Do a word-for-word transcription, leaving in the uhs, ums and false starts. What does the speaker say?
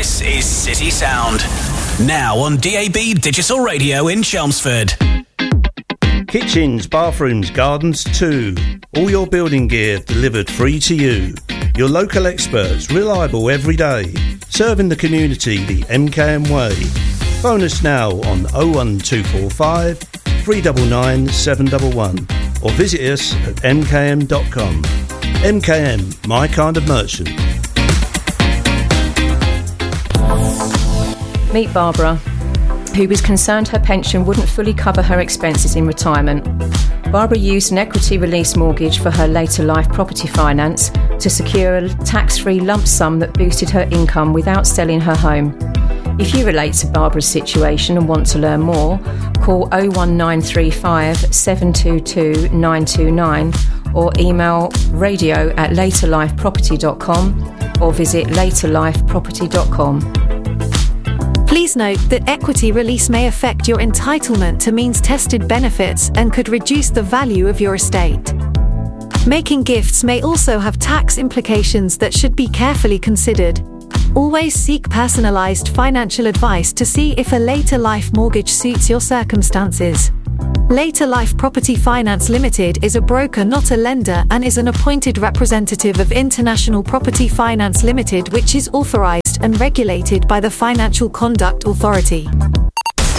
This is City Sound. Now on D A B Digital Radio in Chelmsford. Kitchens, bathrooms, gardens too. All your building gear delivered free to you. Your local experts, reliable every day. Serving the community the M K M way. Phone us now on oh one two four five, three nine nine, seven one one or visit us at m k m dot com. M K M, my kind of merchant. Meet Barbara, who was concerned her pension wouldn't fully cover her expenses in retirement. Barbara used an equity release mortgage for her later life property finance to secure a tax-free lump sum that boosted her income without selling her home. If you relate to Barbara's situation and want to learn more, call oh one nine three five, seven two two, nine two nine or email radio at later life property dot com or visit later life property dot com. Please note that equity release may affect your entitlement to means-tested benefits and could reduce the value of your estate. Making gifts may also have tax implications that should be carefully considered. Always seek personalised financial advice to see if a later life mortgage suits your circumstances. Later Life Property Finance Limited is a broker, not a lender, and is an appointed representative of International Property Finance Limited, which is authorised and regulated by the Financial Conduct Authority.